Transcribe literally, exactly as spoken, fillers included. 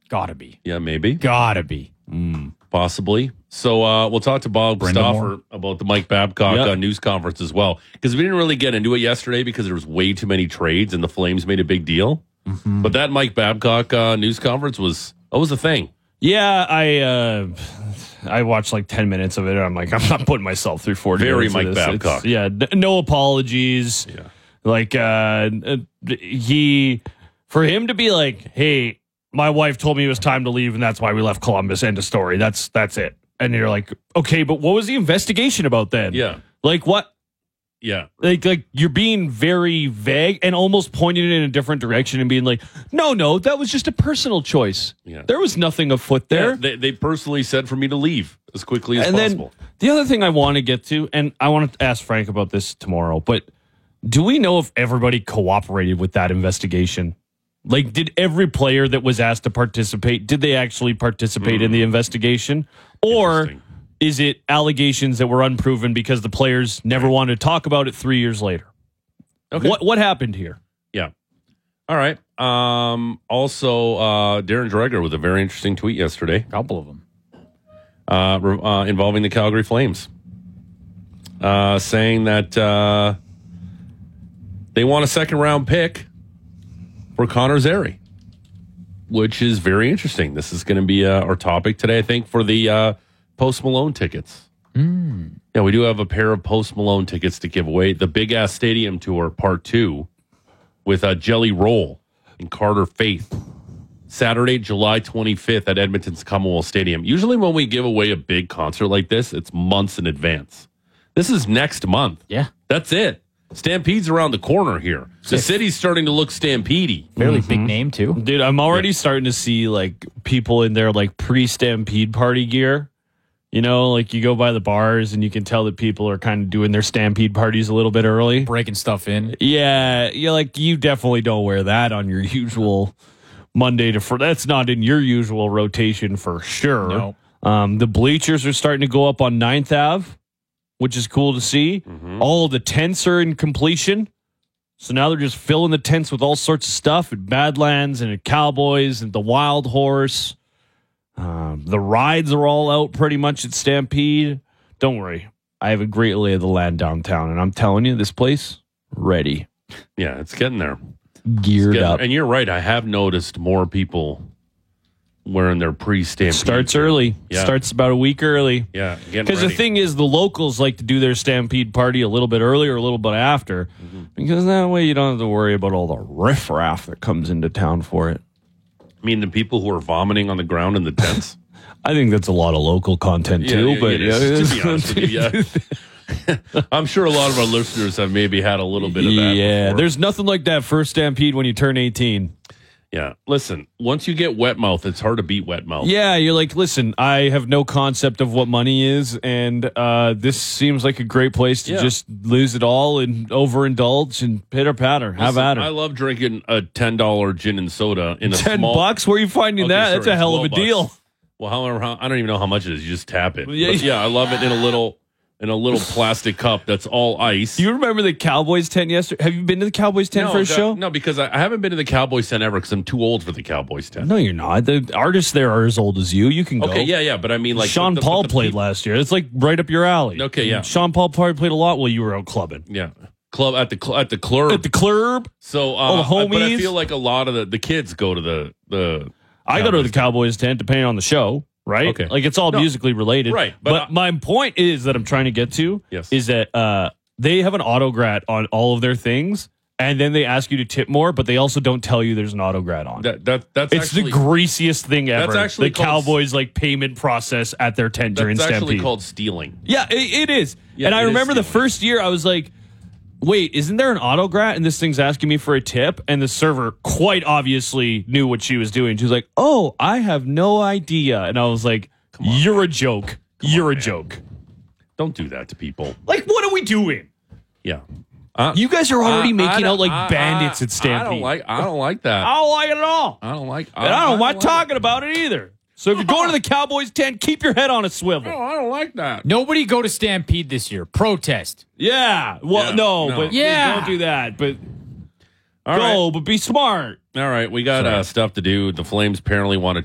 Gotta be. Yeah, maybe. Gotta be. Mm. Possibly. So uh, we'll talk to Bob Stauffer about the Mike Babcock yep. uh, news conference as well. Because we didn't really get into it yesterday because there was way too many trades and the Flames made a big deal. Mm-hmm. But that Mike Babcock uh, news conference was, that was a thing. Yeah, I uh, I watched like ten minutes of it. And I'm like, I'm not putting myself through forty Very minutes Mike of this. Babcock. It's, yeah, n- no apologies. Yeah. Like, uh, he, for him to be like, hey, my wife told me it was time to leave, and that's why we left Columbus. End of story. That's that's it. And you're like, okay, but what was the investigation about then? Yeah. Like what? Yeah. Like, like you're being very vague and almost pointing it in a different direction and being like, no, no, that was just a personal choice. Yeah. There was nothing afoot there. Yeah, they, they personally said for me to leave as quickly as and possible. Then the other thing I want to get to, and I want to ask Frank about this tomorrow, but do we know if everybody cooperated with that investigation? Like, did every player that was asked to participate, did they actually participate mm. in the investigation? Or is it allegations that were unproven because the players never wanted to talk about it three years later? Okay. What what happened here? Yeah. All right. Um, also, uh, Darren Dreger with a very interesting tweet yesterday. A couple of them. Uh, re- uh, involving the Calgary Flames. Uh, saying that uh, they want a second round pick for Connor Zary, which is very interesting. This is going to be uh, our topic today, I think, for the uh, Post Malone tickets. Mm. Yeah, we do have a pair of Post Malone tickets to give away. The Big Ass Stadium Tour Part two with uh, Jelly Roll and Carter Faith. Saturday, July twenty-fifth at Edmonton's Commonwealth Stadium. Usually when we give away a big concert like this, it's months in advance. This is next month. Yeah. That's it. Stampede's around the corner here. The city's starting to look stampede-y. Fairly mm-hmm. big name, too. Dude, I'm already yeah. starting to see, like, people in their, like, pre-Stampede party gear. You know, like, you go by the bars and you can tell that people are kind of doing their Stampede parties a little bit early. Breaking stuff in. Yeah. You're like, you definitely don't wear that on your usual Monday to Friday. That's not in your usual rotation for sure. No. Um, the bleachers are starting to go up on ninth Avenue, which is cool to see. Mm-hmm. All the tents are in completion. So now they're just filling the tents with all sorts of stuff at Badlands and at Cowboys and the Wild Horse. Um, the rides are all out pretty much at Stampede. Don't worry. I have a great lay of the land downtown, and I'm telling you, this place, ready. Yeah, it's getting there. Geared getting up. There. And you're right. I have noticed more people wearing their pre-Stampede. Starts early. Yeah. Starts about a week early. Yeah. Because the thing is, the locals like to do their Stampede party a little bit earlier, a little bit after, mm-hmm. because that way you don't have to worry about all the riffraff that comes into town for it. I mean, the people who are vomiting on the ground in the tents? I think that's a lot of local content, yeah, too. Yeah, but yeah, to be honest with you, yeah. I'm sure a lot of our listeners have maybe had a little bit of that. Yeah, before. There's nothing like that first Stampede when you turn eighteen. Yeah, listen, once you get wet mouth, it's hard to beat wet mouth. Yeah, you're like, listen, I have no concept of what money is, and uh, this seems like a great place to yeah. just lose it all and overindulge and pitter-patter. Have listen, at it. I love drinking a ten dollar gin and soda in a ten small... bucks? Where are you finding okay, that? Sorry, That's a hell of a deal. Bucks. Well, however, I don't even know how much it is. You just tap it. Yeah, yeah, I love it in a little... in a little plastic cup that's all ice. Do you remember the Cowboys tent yesterday? Have you been to the Cowboys tent no, for a that, show? No, because I, I haven't been to the Cowboys tent ever because I'm too old for the Cowboys tent. No, you're not. The artists there are as old as you. You can go. Okay, yeah, yeah, but I mean, like Sean the, the, Paul the, the played people. last year. It's like right up your alley. Okay, yeah. Sean Paul probably played a lot while you were out clubbing. Yeah, club at the cl- at the club at the club. So, uh, all the homies. But I feel like a lot of the, the kids go to the the. I go to the Cowboys tent depending on the show. Right? Okay. Like, it's all no. musically related. Right. But, but but my point is that I'm trying to get to yes. is that uh, they have an autograt on all of their things, and then they ask you to tip more, but they also don't tell you there's an autograt on. That, that, that's it's actually, the greasiest thing ever. That's actually the Cowboys, like, payment process at their tent during Stampede. That's Stampede. actually called stealing. Yeah, it, it is. Yeah, it and I remember the stealing. first year I was like, wait, isn't there an autograt? And this thing's asking me for a tip. And the server quite obviously knew what she was doing. She was like, oh, I have no idea. And I was like, on, you're man. a joke. Come You're on, a man. joke. Don't do that to people. Like, what are we doing? Yeah. Uh, you guys are already I, making I out like I, bandits I, at Stampede. I don't like I don't like that. I don't like it at all. I don't like I, and I don't, I mind don't talking like about it either. So if you're going to the Cowboys tent, keep your head on a swivel. No, I don't like that. Nobody go to Stampede this year. Protest. Yeah. Well, yeah, no, no, but yeah. don't do that. But All go, right. but be smart. All right, we got uh, stuff to do. The Flames apparently want to